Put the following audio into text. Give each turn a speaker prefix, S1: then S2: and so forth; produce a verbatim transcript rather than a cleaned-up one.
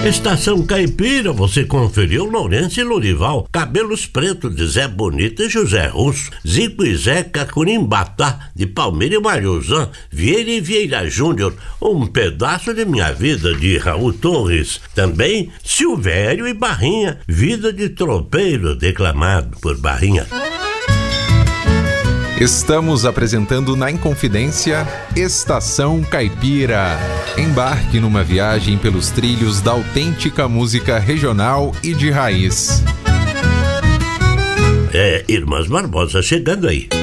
S1: Estação Caipira, você conferiu Lourenço e Lorival, Cabelos Pretos de Zé Bonito e José Russo, Zico e Zeca Curimbatá de Palmeira e Mariozan, Vieira e Vieira Júnior, Um Pedaço de Minha Vida de Raul Torres, também Silvério e Barrinha, Vida de Tropeiro, declamado por Barrinha.
S2: Estamos apresentando na Inconfidência Estação Caipira. Embarque numa viagem pelos trilhos da autêntica música regional e de raiz.
S1: É, Irmãs Barbosa chegando aí.